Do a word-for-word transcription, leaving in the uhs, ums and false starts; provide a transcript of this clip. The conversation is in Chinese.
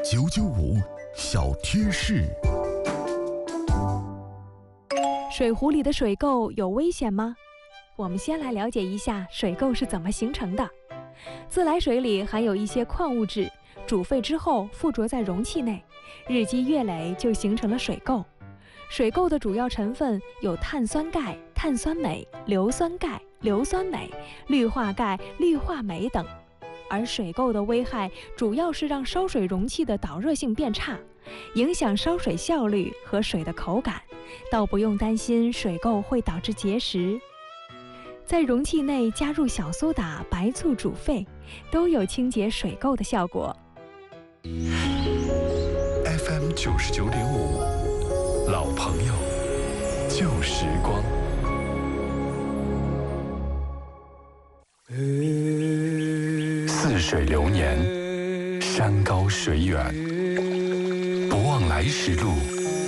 九九五小贴士。 水壶里的水垢有危险吗？我们先来了解一下水垢是怎么形成的。自来水里含有一些矿物质，煮沸之后附着在容器内，日积月累就形成了水垢。水垢的主要成分有碳酸钙、碳酸镁、硫酸钙、硫酸镁、氯化钙、氯化镁等。而水垢的危害主要是让烧水容器的导热性变差，影响烧水效率和水的口感，倒不用担心水垢会导致结石。在容器内加入小苏打、白醋煮沸，都有清洁水垢的效果。 F M 九十九点五，老朋友，旧时光。似水流年，山高水远，不忘来时路，